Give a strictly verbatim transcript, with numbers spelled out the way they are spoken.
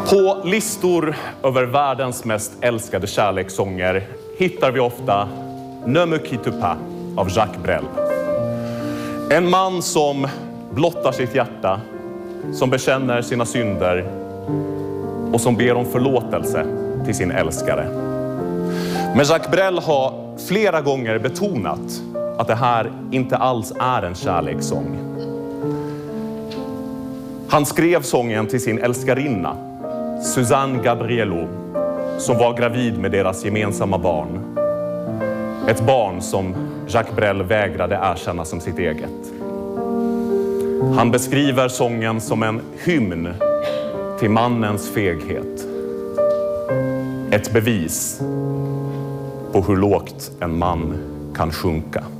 På listor över världens mest älskade kärlekssånger hittar vi ofta Ne me quitte pas av Jacques Brel. En man som blottar sitt hjärta, som bekänner sina synder och som ber om förlåtelse till sin älskare. Men Jacques Brel har flera gånger betonat att det här inte alls är en kärlekssång. Han skrev sången till sin älskarinna, Suzanne Gabriello, som var gravid med deras gemensamma barn. Ett barn som Jacques Brel vägrade erkänna som sitt eget. Han beskriver sången som en hymn till mannens feghet. Ett bevis på hur lågt en man kan sjunka.